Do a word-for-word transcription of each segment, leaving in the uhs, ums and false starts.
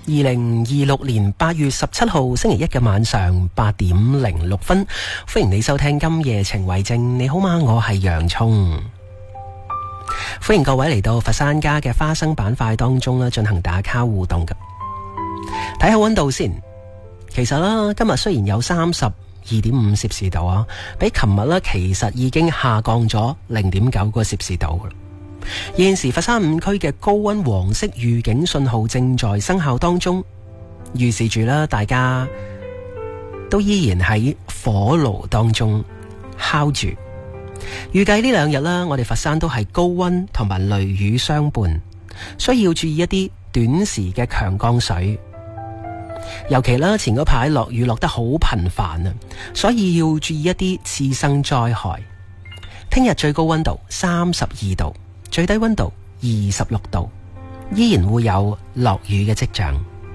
二零二六年八月十七號星期一嘅晚上八點零六分，歡迎你收聽今夜情為證。你好嗎？我係洋蔥，歡迎各位嚟到佛山家嘅花生板塊當中啦，進行打卡互動嘅。睇下溫度先，其實啦，今日雖然有三十二點五攝氏度啊，比琴日呢其實已經下降咗零點九個攝氏度。現時佛山五區嘅高溫黃色預警信號正在生效當中，預示住啦，大家都依然喺火爐當中烤住。預計呢兩日啦，我哋佛山都係高溫同埋雷雨相伴，需要注意一啲短時嘅強降水。尤其啦，前嗰排落雨落得好頻繁啊，所以要注意一啲次生災害。聽日最高溫度三十二度。最低溫度二十六度，依然會有落雨嘅跡象。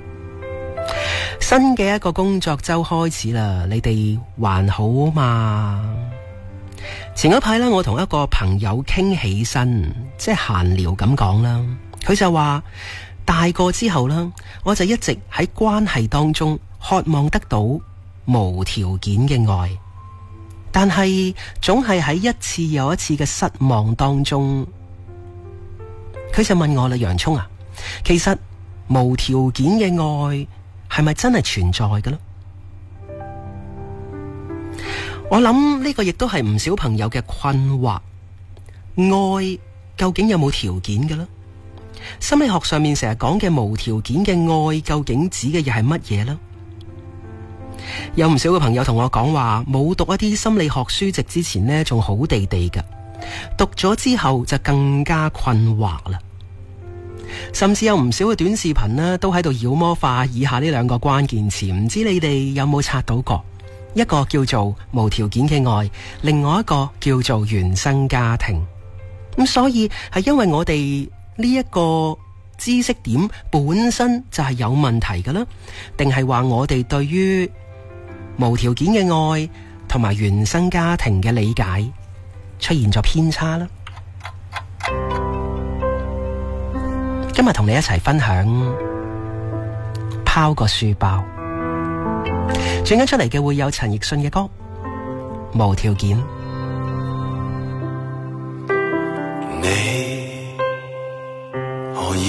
新嘅一個工作周開始啦，你哋還好嘛？前嗰排咧，我同一個朋友傾起身，即係閒聊咁講啦。佢就話大個之後啦，我就一直喺關係當中渴望得到無條件嘅愛，但係總係喺一次又一次嘅失望當中。佢就問我啦，洋蔥啊，其實無條件嘅愛係咪真係存在嘅呢？我諗呢個亦都係唔少朋友嘅困惑。愛究竟有冇條件嘅呢？心理學上面成日講嘅無條件嘅愛，究竟指嘅又係乜嘢呢？有唔少嘅朋友同我講話，冇讀一啲心理學書籍之前呢，仲好地地㗎。讀咗之後就更加困惑啦，甚至有唔少嘅短視頻呢都喺度妖魔化以下呢兩個關鍵詞，唔知你哋有冇刷到過？一個叫做無條件嘅愛，另外一個叫做原生家庭。咁所以係因為我哋呢一個知識點本身就係有問題㗎啦，定係話我哋對於無條件嘅愛同埋原生家庭嘅理解出現咗偏差啦。今日同你一齊分享拋個書包，轉緊出嚟嘅會有陳奕迅嘅歌《無條件》。